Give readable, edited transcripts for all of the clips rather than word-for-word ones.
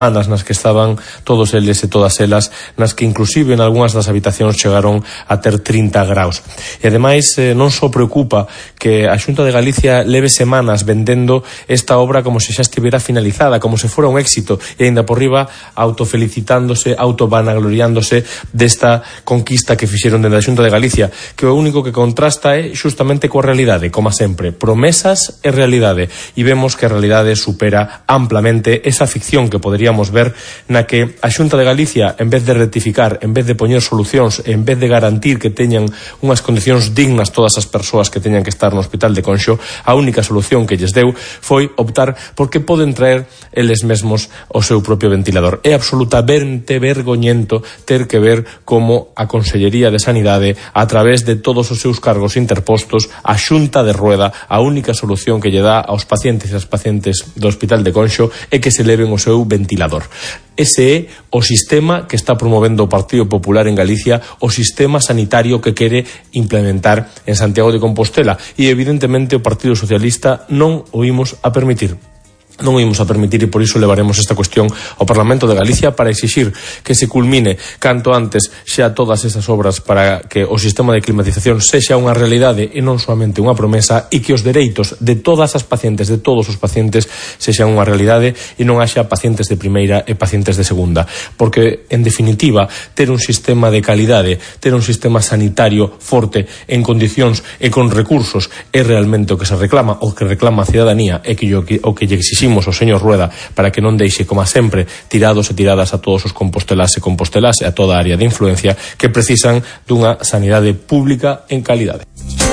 nas que estaban todos eles e todas elas, nas que inclusive en algunhas das habitacións chegaron a ter 30 graus. E ademais non só preocupa que a Xunta de Galicia leve semanas vendendo esta obra como se xa estivera finalizada, como se fora un éxito, e ainda por riba autofelicitándose, autovanagloriándose desta conquista que fixeron dende a Xunta de Galicia, que o único que contrasta é xustamente coa realidade, como sempre, promesas e realidade, e vemos que a realidade supera amplamente esa ficción que poderíamos ver na que a Xunta de Galicia, en vez de rectificar, en vez de poñer solucións, en vez de garantir que teñan unhas condicións dignas todas as persoas que teñan que estar no Hospital de Conxo, a única solución que lles deu foi optar porque poden traer eles mesmos o seu propio ventilador. É absolutamente vergoñento ter que ver como a Consellería de Sanidade, a través de todos os seus cargos interpostos, a Xunta de Rueda, a única solución que lle dá aos pacientes e as pacientes do Hospital de Conxo é que se leven o seu ventilador. Ese é o sistema que está promovendo o Partido Popular en Galicia, o sistema sanitario que quere implementar en Santiago de Compostela, e evidentemente o Partido Socialista non o imos a permitir. Non o imos a permitir, e por iso levaremos esta cuestión ao Parlamento de Galicia para exixir que se culmine canto antes xa todas esas obras para que o sistema de climatización sexa unha realidade e non soamente unha promesa, e que os dereitos de todas as pacientes, de todos os pacientes, sexan unha realidade e non haxa pacientes de primeira e pacientes de segunda, porque en definitiva ter un sistema de calidade, ter un sistema sanitario forte en condicións e con recursos é realmente o que se reclama, o que reclama a cidadanía, e que o que lle exiximos o señor Rueda para que non deixe, como sempre, tirados e tiradas a todos os compostelás e compostelas e a toda a área de influencia que precisan dunha sanidade pública en calidade.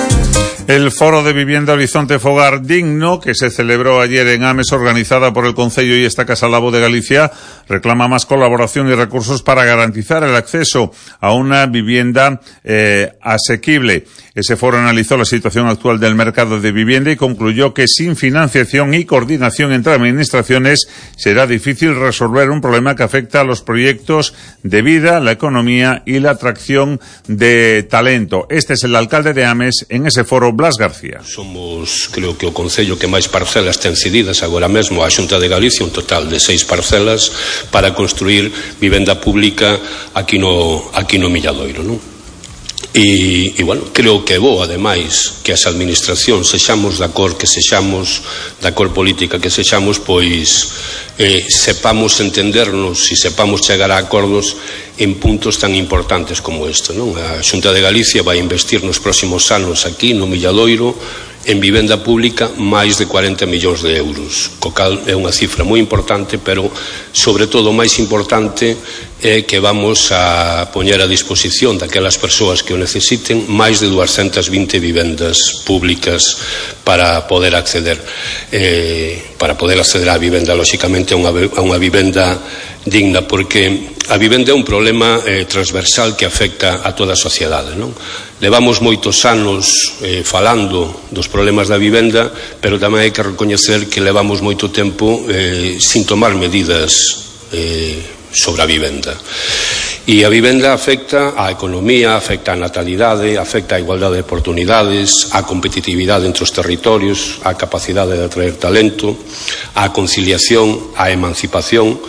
El Foro de Vivienda Horizonte Fogar Digno, que se celebró ayer en Ames, organizada por el Concello y esta Casa Labo de Galicia, reclama más colaboración y recursos para garantizar el acceso a una vivienda asequible. Ese foro analizó la situación actual del mercado de vivienda y concluyó que sin financiación y coordinación entre administraciones será difícil resolver un problema que afecta a los proyectos de vida, la economía y la atracción de talento. Este es el alcalde de Ames en ese foro, Blas García. Somos, creo que o Concello que máis parcelas ten cedidas agora mesmo á Xunta de Galicia, un total de 6 parcelas para construir vivenda pública aquí no Milladoiro, non? E bueno, creo que é bo, ademais, que as administracións sexamos da cor que sexamos, da cor política que sexamos, pois sepamos entendernos e sepamos chegar a acordos en puntos tan importantes como este, non? A Xunta de Galicia vai investir nos próximos anos aquí no Milladoiro en vivenda pública máis de 40 millóns de euros, co cal é unha cifra moi importante, pero sobre todo o máis importante é que vamos a poñer a disposición daquelas persoas que o necesiten máis de 220 vivendas públicas para poder acceder á vivenda, lóxicamente a unha vivenda digna, porque a vivenda é un problema transversal que afecta a toda a sociedade, non? Levamos moitos anos falando dos problemas da vivenda, pero tamén hai que recoñecer que levamos moito tempo sin tomar medidas sobre a vivenda. E a vivenda afecta á economía, afecta á natalidade, afecta á igualdade de oportunidades, á competitividade entre os territorios, á capacidade de atraer talento, á conciliación, á emancipación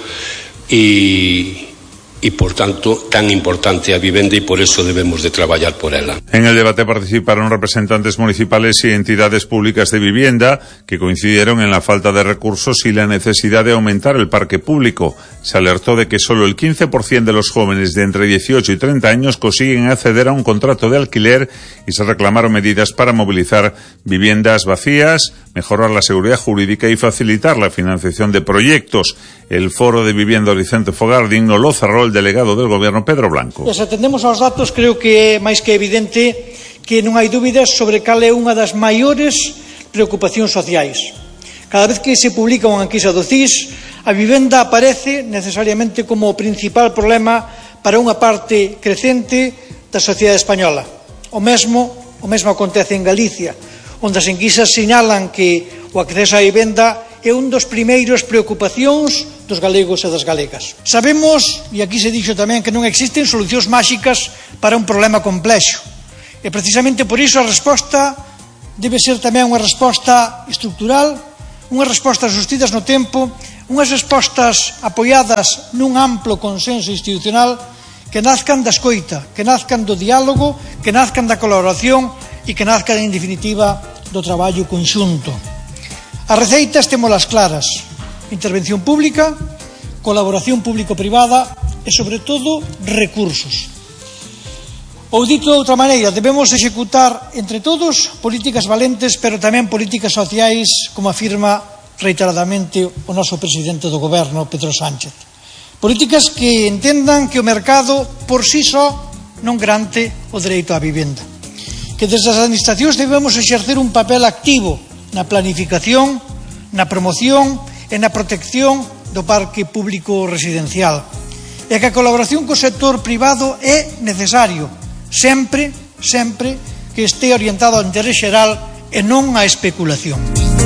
y por tanto tan importante a vivenda, y por eso debemos de traballar por ela. En el debate participaron representantes municipales y entidades públicas de vivienda que coincidieron en la falta de recursos y la necesidad de aumentar el parque público. Se alertó de que solo el 15% de los jóvenes de entre 18 y 30 años consiguen acceder a un contrato de alquiler y se reclamaron medidas para movilizar viviendas vacías, mejorar la seguridad jurídica y facilitar la financiación de proyectos. El Foro de Vivienda Horizonte Fogar Digno lo cerró el delegado del Gobierno, Pedro Blanco. Se atendemos aos datos, creo que é máis que evidente que non hai dúbidas sobre cal é unha das maiores preocupacións sociais. Cada vez que se publica unha enquisa do CIS, a vivenda aparece necesariamente como o principal problema para unha parte crecente da sociedade española. O mesmo acontece en Galicia, onde as enquisas sinalan que o acceso á vivenda é un dos primeiros preocupacións dos galegos e das galegas. Sabemos, e aquí se dixo tamén, que non existen solucións máxicas para un problema complexo. E precisamente por iso a resposta debe ser tamén unha resposta estrutural, unha resposta sostidas no tempo, unhas respostas apoiadas nun amplo consenso institucional que nazcan da escoita, que nazcan do diálogo, que nazcan da colaboración e que nazcan, en definitiva, do traballo conxunto. As receitas témolas claras: intervención pública, colaboración público-privada e, sobre todo, recursos. Ou dito de outra maneira, debemos executar entre todos políticas valentes, pero tamén políticas sociais, como afirma reiteradamente o noso presidente do Goberno, Pedro Sánchez. Políticas que entendan que o mercado por si só non garante o dereito á vivenda. Que desde as administracións debemos exercer un papel activo na planificación, na promoción e na protección do parque público residencial. E que a colaboración co sector privado é necesario, sempre que este orientado ao interés xeral e non á especulación.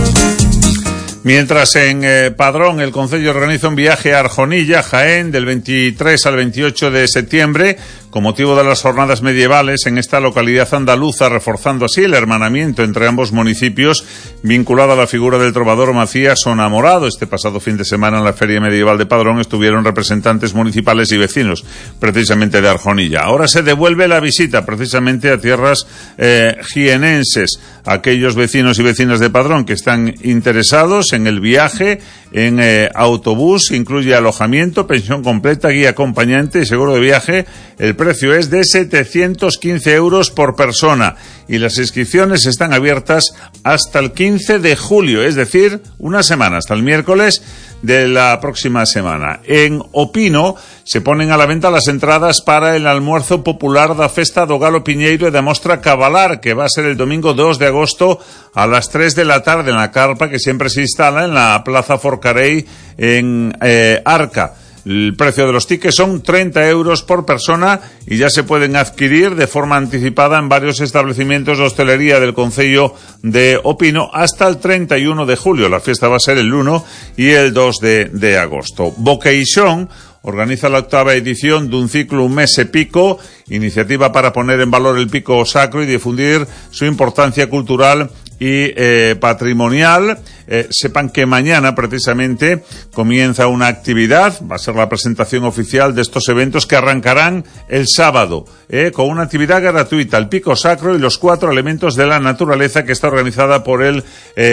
Mientras en Padrón el Concello organiza un viaje a Arjonilla, Jaén, del 23 al 28 de septiembre, con motivo de las jornadas medievales en esta localidad andaluza, reforzando así el hermanamiento entre ambos municipios, vinculado a la figura del trovador Macías Onamorado. Este pasado fin de semana en la Feria Medieval de Padrón estuvieron representantes municipales y vecinos, precisamente de Arjonilla. Ahora se devuelve la visita precisamente a tierras jienenses. Aquellos vecinos y vecinas de Padrón que están interesados en el viaje en autobús, incluye alojamiento, pensión completa, guía acompañante y seguro de viaje. El precio es de 715 euros por persona y las inscripciones están abiertas hasta el 15 de julio, es decir, una semana, hasta el miércoles de la próxima semana. En Opino se ponen a la venta las entradas para el almuerzo popular da Festa do Galo Piñeiro e da Mostra Cavalar, que va a ser el domingo 2 de agosto a las 3 de la tarde en la carpa que siempre se instala en la Plaza Forcarey en Arca. El precio de los tickets son 30 euros por persona y ya se pueden adquirir de forma anticipada en varios establecimientos de hostelería del concello de Opino hasta el 31 de julio. La fiesta va a ser el 1 y el 2 de agosto. Boqueixón organiza la 8ª edición de un ciclo Un mes e pico, iniciativa para poner en valor el pico sacro y difundir su importancia cultural y patrimonial. Sepan que mañana precisamente comienza una actividad, va a ser la presentación oficial de estos eventos que arrancarán el sábado, con una actividad gratuita, el pico sacro y los 4 elementos de la naturaleza, que está organizada por el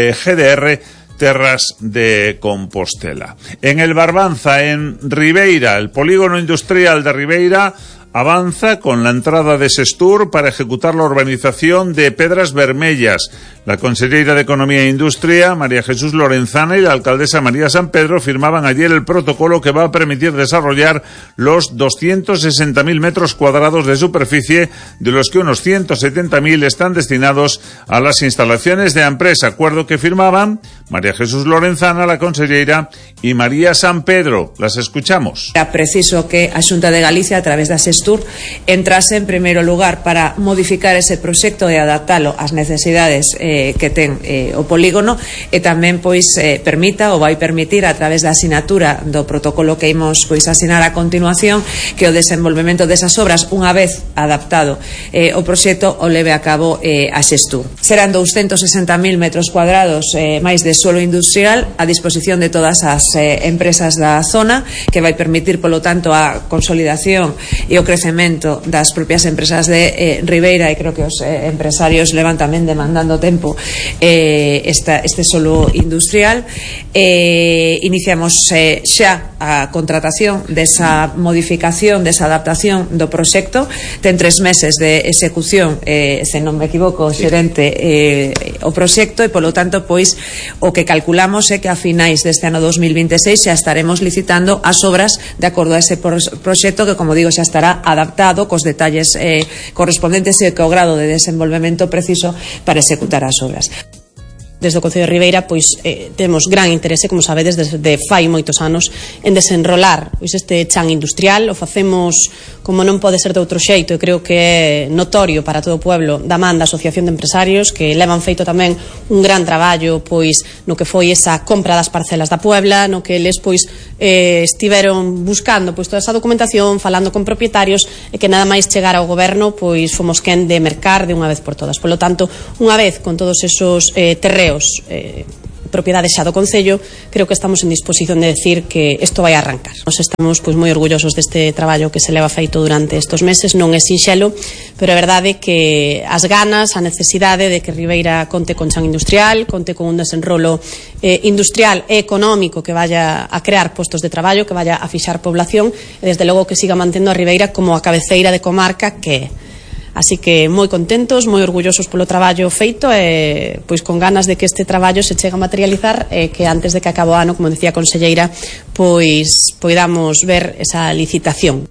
GDR Terras de Compostela. En el Barbanza, en Ribeira, el polígono industrial de Ribeira avanza con la entrada de Sestur para ejecutar la urbanización de Pedras Vermellas. La conselleira de Economía e Industria, María Jesús Lorenzana, y la alcaldesa María San Pedro firmaban ayer el protocolo que va a permitir desarrollar los 260.000 metros cuadrados de superficie, de los que unos 170.000 están destinados a las instalaciones de empresa. Acuerdo que firmaban María Jesús Lorenzana, la conselleira, y María San Pedro. Las escuchamos. Era preciso que a Xunta de Galicia, a través da Sestur, entrase en primeiro lugar para modificar ese proxecto e adaptalo ás necesidades que ten o polígono, e tamén permita ou vai permitir, a través da asinatura do protocolo que imos asinar a continuación, que o desenvolvemento desas obras, unha vez adaptado o proxecto, o leve a cabo a Sestur. Serán 260.000 metros cuadrados máis de suelo industrial a disposición de todas as empresas da zona, que vai permitir, polo tanto, a consolidación e o crecemento das propias empresas de Ribeira, e creo que os empresarios levan tamén demandando tempo este solo industrial. Iniciamos xa a contratación desa modificación, desa adaptación do proxecto. Ten 3 meses de execución, se non me equivoco, xerente, o proxecto, e polo tanto, o que calculamos é que a finais deste ano 2026 xa estaremos licitando as obras de acordo a ese proxecto, que, como digo, xa estará adaptado cos detalles correspondentes e co grado de desenvolvemento preciso para executar as obras. Desde o Concello de Ribeira temos gran interese, como sabedes, desde fai moitos anos, en desenrolar este chan industrial. O facemos como non pode ser de outro xeito, e creo que é notorio para todo o pueblo da man da Asociación de Empresarios, que levan feito tamén un gran traballo no que foi esa compra das parcelas da Puebla, no que eles estiveron buscando toda esa documentación, falando con propietarios, e que nada máis chegar ao goberno fomos quen de mercar de unha vez por todas. Polo tanto, unha vez con todos esos terreos propiedade xa do Concello, creo que estamos en disposición de decir que isto vai arrancar. Nos estamos moi orgullosos deste traballo que se leva feito durante estes meses, non é sinxelo, pero é verdade que as ganas, a necesidade de que Ribeira conte con chan industrial, conte con un desenrolo industrial e económico que vaya a crear postos de traballo, que vaya a fixar población e desde logo que siga mantendo a Ribeira como a cabeceira de comarca que é. Así que moi contentos, moi orgullosos polo traballo feito e pois con ganas de que este traballo se chegue a materializar e que antes de que acabe o ano, como decía a conselleira, pois poidamos ver esa licitación.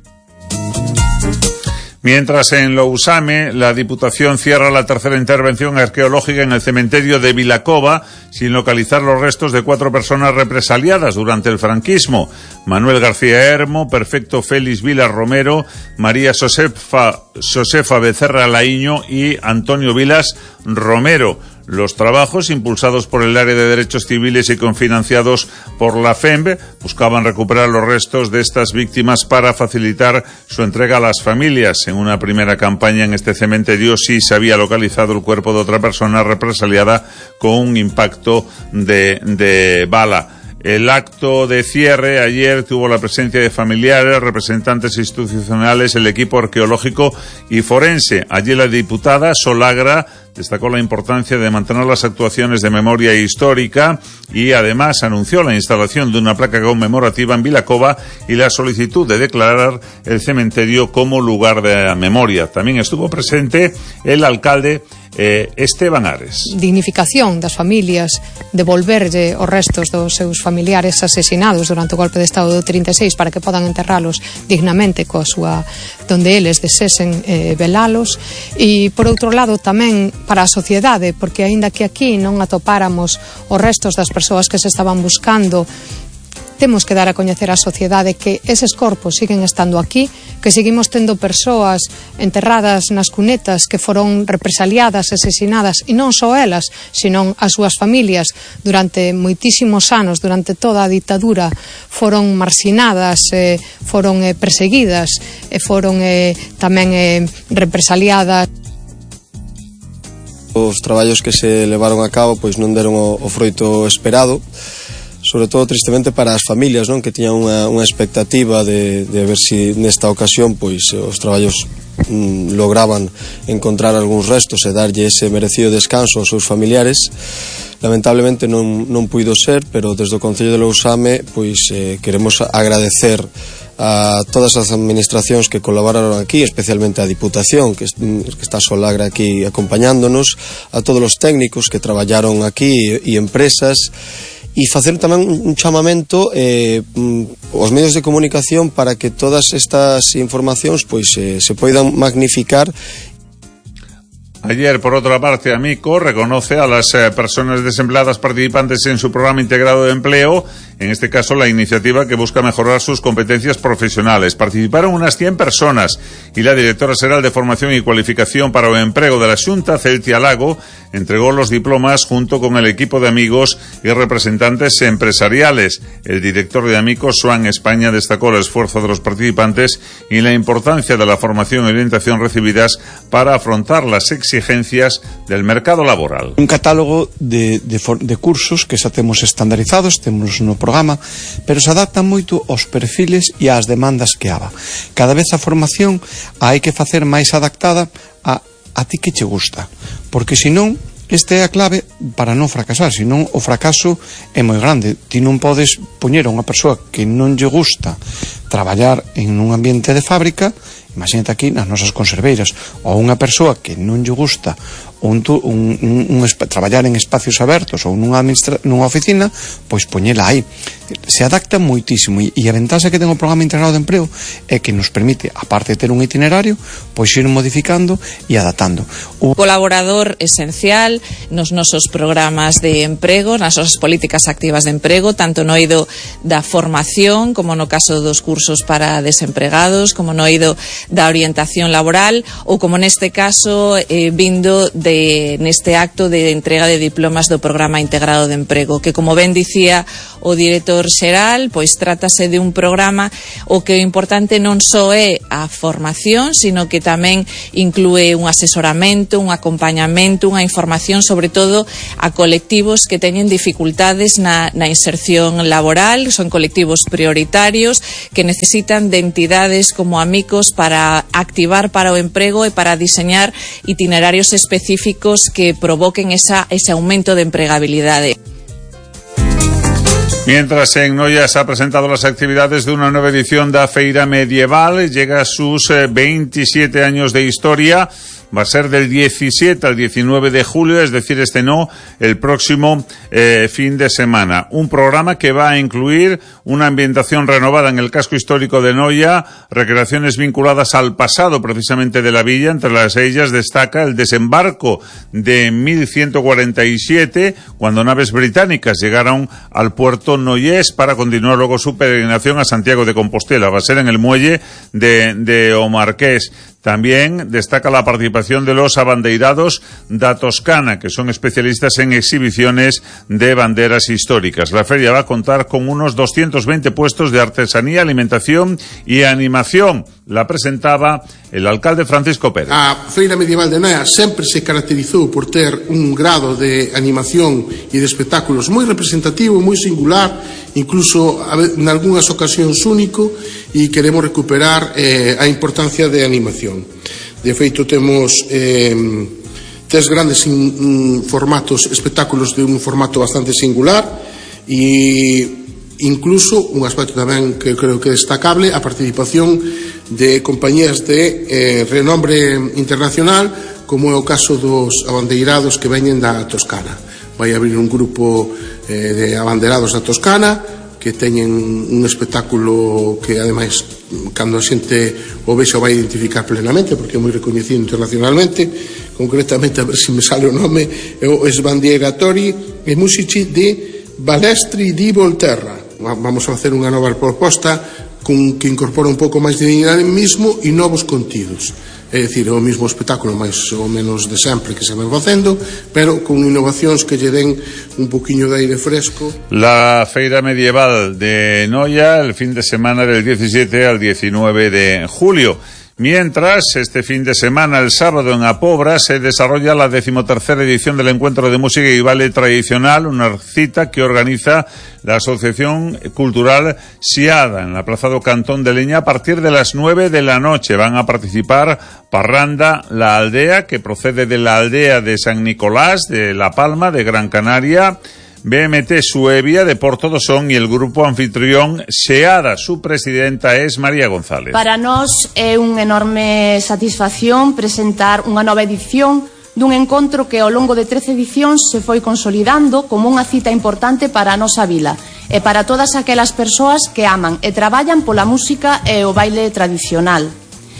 Mientras en Lousame la Diputación cierra la tercera intervención arqueológica en el cementerio de Vilacova sin localizar los restos de 4 personas represaliadas durante el franquismo. Manuel García Hermo, Perfecto Félix Vilas Romero, María Josefa Becerra Laíño y Antonio Vilas Romero. Los trabajos, impulsados por el área de derechos civiles y cofinanciados por la FEMB, buscaban recuperar los restos de estas víctimas para facilitar su entrega a las familias. En una primera campaña en este cementerio sí se había localizado el cuerpo de otra persona represaliada con un impacto de bala. El acto de cierre ayer tuvo la presencia de familiares, representantes institucionales, el equipo arqueológico y forense. Allí la diputada Solagra destacó la importancia de mantener las actuaciones de memoria histórica y además anunció la instalación de una placa conmemorativa en Vilacova y la solicitud de declarar el cementerio como lugar de memoria. También estuvo presente el alcalde Esteban Ares. Dignificación das familias, devolverlle os restos dos seus familiares asesinados durante o golpe de Estado do 36 para que podan enterralos dignamente coa súa donde eles desesen velalos e por outro lado tamén para a sociedade, porque aínda que aquí non atopáramos os restos das persoas que se estaban buscando, temos que dar a coñecer á sociedade que eses corpos siguen estando aquí, que seguimos tendo persoas enterradas nas cunetas que foron represaliadas, asesinadas, e non só elas, senón as súas familias durante moitísimos anos, durante toda a ditadura, foron marxinadas, foron perseguidas, e foron tamén represaliadas. Os traballos que se levaron a cabo pois non deron o froito esperado, sobre todo tristemente para as familias, non, que tiñan unha expectativa de ver si nesta ocasión pois os traballos lograban encontrar algúns restos e darlle ese merecido descanso aos seus familiares. Lamentablemente non puido ser, pero desde o Concello de Lousame pois queremos agradecer a todas as administracións que colaboraron aquí, especialmente a Diputación, que está Solagra aquí acompañándonos, a todos os técnicos que traballaron aquí e empresas, e facer tamén un chamamento aos medios de comunicación para que todas estas informacións pois se poidan magnificar. Ayer, por otra parte, Amico reconoce a las personas desempleadas participantes en su programa integrado de empleo, en este caso la iniciativa que busca mejorar sus competencias profesionales. Participaron unas 100 personas y la directora xeral de Formación y Cualificación para o Emprego de la Xunta, Celtia Lago, entregó los diplomas junto con el equipo de amigos y representantes empresariales. El director de Amico, Swan España, destacó el esfuerzo de los participantes y la importancia de la formación y orientación recibidas para afrontar las exigencias del mercado laboral. Un catálogo de cursos que xa temos estandarizados, temos no programa, pero se adaptan moito aos perfiles e ás demandas que haba. Cada vez a formación hai que facer máis adaptada a ti que che gusta, porque senón esta é a clave para non fracasar, senón o fracaso é moi grande. Ti non podes poñer a unha persoa que non lle gusta traballar en un ambiente de fábrica, imagínate aquí nas nosas conserveiras, ou unha persoa que non lle gusta traballar en espacios abertos ou nunha oficina, pois poñela aí. Se adapta moitísimo e a ventaxa que ten o programa integrado de emprego é que nos permite, aparte de ter un itinerario, pois ir modificando e adaptando. Colaborador esencial nos nosos programas de emprego, nas nosas políticas activas de emprego, tanto no eido da formación como no caso dos cursos para desempregados, como no eido da orientación laboral ou como neste caso vindo neste acto de entrega de diplomas do programa integrado de emprego, que como ben dicía o director director xeral, pois trátase de un programa o que o importante non só é a formación, sino que tamén inclúe un asesoramento, un acompañamento, unha información sobre todo a colectivos que teñen dificultades na inserción laboral, son colectivos prioritarios que necesitan de entidades como Amicos para activar para o emprego e para diseñar itinerarios específicos que provoquen ese aumento de empregabilidade. Mientras en Noia se ha presentado las actividades de una nueva edición de la Feira Medieval, llega a sus 27 años de historia. Va a ser del 17 al 19 de julio, es decir, el próximo fin de semana. Un programa que va a incluir una ambientación renovada en el casco histórico de Noia, recreaciones vinculadas al pasado precisamente de la villa. Entre las ellas destaca el desembarco de 1147, cuando naves británicas llegaron al puerto noyés para continuar luego su peregrinación a Santiago de Compostela. Va a ser en el muelle de O Marqués. También destaca la participación de los abandeirados da Toscana, que son especialistas en exhibiciones de banderas históricas. La feria va a contar con unos 220 puestos de artesanía, alimentación y animación. La presentaba el alcalde Francisco Pérez. A Feira Medieval de Noia sempre se caracterizou por ter un grado de animación e de espectáculos moi representativo, moi singular, incluso en algunhas ocasións único, e queremos recuperar a importancia de animación. De feito, temos tres grandes formatos, espectáculos de un formato bastante singular, e incluso un aspecto tamén que creo que é destacable, a participación de compañías de renombre internacional, como é o caso dos abandeirados que veñen da Toscana. Vai abrir un grupo de abanderados da Toscana que teñen un espectáculo que ademais cando a xente o vexa vai identificar plenamente porque é moi recoñecido internacionalmente. Concretamente, a ver se me sale o nome, é o Sbandieratori e Musici de Balestri di Volterra. Vamos a facer unha nova proposta que incorpora un pouco máis de dinamismo e novos contidos. É dicir, o mismo espectáculo máis ou menos de sempre que se ven facendo, pero con innovacións que lle den un poquinho de aire fresco. La Feira Medieval de Noia, el fin de semana del 17 al 19 de julio. Mientras, este fin de semana, el sábado, en Apobra, se desarrolla la 13ª edición del Encuentro de Música y Baile Tradicional, una cita que organiza la Asociación Cultural Siada, en la Plaza do Cantón de Leña, a partir de las 9 de la noche. Van a participar Parranda La Aldea, que procede de la aldea de San Nicolás, de La Palma, de Gran Canaria, BMT Suevia de Porto do Son y el grupo anfitrión Seada. Su presidenta es María González. Para nós é unha enorme satisfacción presentar unha nova edición dun encontro que ao longo de 13 edicións se foi consolidando como unha cita importante para a nosa vila e para todas aquelas persoas que aman e traballan pola música e o baile tradicional.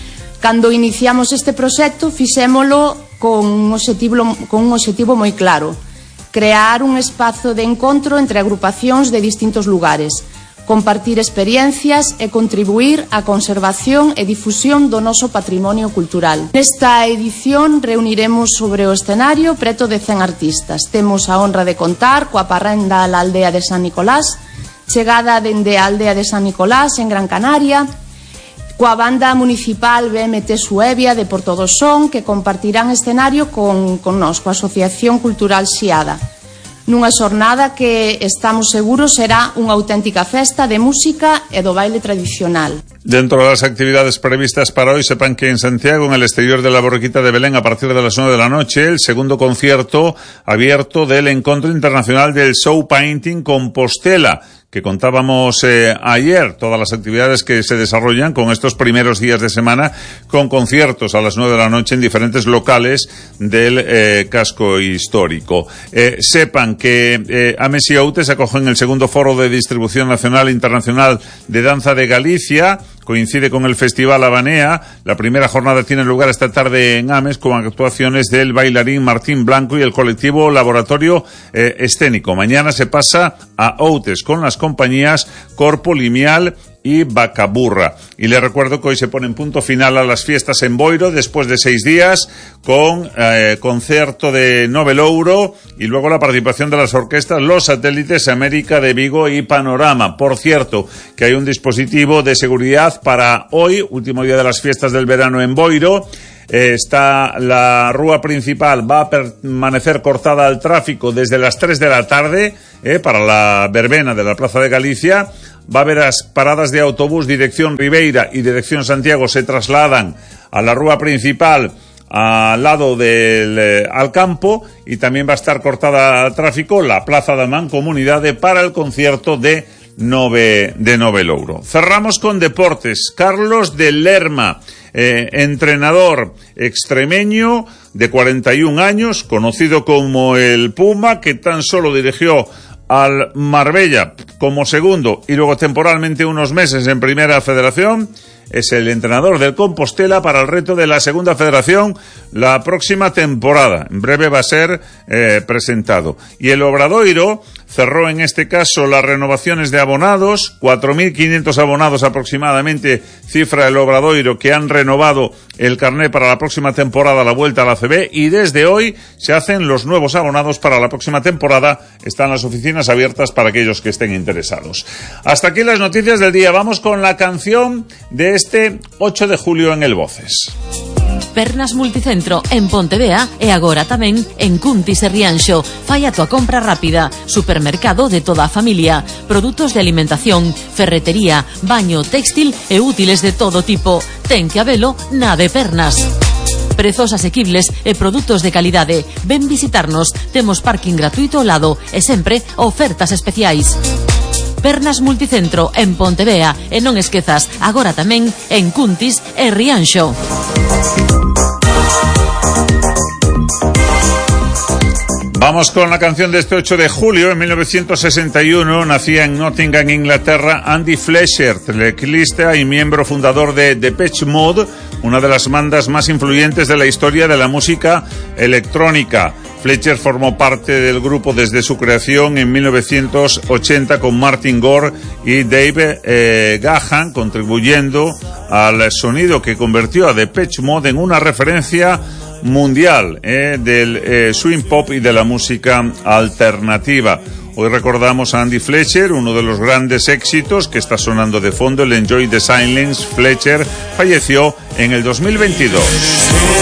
Cando iniciamos este proxecto fixémolo con un obxectivo moi claro: crear un espazo de encontro entre agrupacións de distintos lugares, compartir experiencias e contribuir á conservación e difusión do noso patrimonio cultural. Nesta edición reuniremos sobre o escenario preto de 100 artistas. Temos a honra de contar coa Parranda La Aldea de San Nicolás, chegada dende a aldea de San Nicolás en Gran Canaria, coa banda municipal BMT Suevia de Porto do Son, que compartirán escenario con nos, coa Asociación Cultural Siada, nunha xornada que estamos seguros será unha auténtica festa de música e do baile tradicional. Dentro de las actividades previstas para hoy, sepan que en Santiago, en el exterior de la Borriquita de Belén, a partir de las 9 de la noche, el segundo concierto abierto del Encuentro Internacional del Show Painting Compostela, que contábamos ayer, todas las actividades que se desarrollan con estos primeros días de semana, con conciertos a las 9 de la noche en diferentes locales del casco histórico. Sepan que Ames y Outes acogen el segundo foro de distribución nacional e internacional de danza de Galicia. Coincide con el Festival Habanea. La primera jornada tiene lugar esta tarde en Ames con actuaciones del bailarín Martín Blanco y el colectivo Laboratorio Escénico. Mañana se pasa a Outes con las compañías Corpo, Limial y Bacaburra. Y le recuerdo que hoy se pone en punto final a las fiestas en Boiro después de 6 días con concierto de Novelouro y luego la participación de las orquestas Los Satélites, América de Vigo y Panorama. Por cierto, que hay un dispositivo de seguridad para hoy, último día de las fiestas del verano en Boiro. Está la rúa principal, va a permanecer cortada al tráfico desde las 3 de la tarde para la verbena de la Plaza de Galicia. Va a haber las paradas de autobús dirección Ribeira y dirección Santiago se trasladan a la rúa principal al lado del Alcampo, y también va a estar cortada al tráfico la Plaza da Mancomunidade para el concierto de Novelouro. Cerramos con deportes. Carlos de Lerma, entrenador extremeño de 41 años, conocido como el Puma, que tan solo dirigió al Marbella como segundo y luego temporalmente unos meses en Primera Federación. Es el entrenador del Compostela para el reto de la Segunda Federación la próxima temporada. En breve va a ser presentado. Y el Obradoiro cerró en este caso las renovaciones de abonados, 4.500 abonados aproximadamente, cifra el Obradoiro, que han renovado el carné para la próxima temporada, la vuelta a la ACB, y desde hoy se hacen los nuevos abonados para la próxima temporada. Están las oficinas abiertas para aquellos que estén interesados. Hasta aquí las noticias del día. Vamos con la canción de este 8 de julio en el Voces. Pernas Multicentro en Pontevea e agora tamén en Cuntis e Rianxo. Fai a tua compra rápida. Supermercado de toda a familia. Produtos de alimentación, ferretería, baño, textil e útiles de todo tipo. Ten que habelo na de Pernas. Prezos asequibles e produtos de calidade. Ven visitarnos. Temos parking gratuito ao lado e sempre ofertas especiais. Pernas Multicentro en Pontevea e non esquezas, agora tamén en Cuntis e Rianxo. Vamos con la canción de este 8 de julio. En 1961 nacía en Nottingham, Inglaterra, Andy Fletcher, teclista y miembro fundador de Depeche Mode, una de las bandas más influyentes de la historia de la música electrónica. Fletcher formó parte del grupo desde su creación en 1980 con Martin Gore y Dave Gahan, contribuyendo al sonido que convirtió a Depeche Mode en una referencia mundial del swing pop y de la música alternativa. Hoy recordamos a Andy Fletcher, uno de los grandes éxitos que está sonando de fondo, el Enjoy the Silence. Fletcher falleció en el 2022.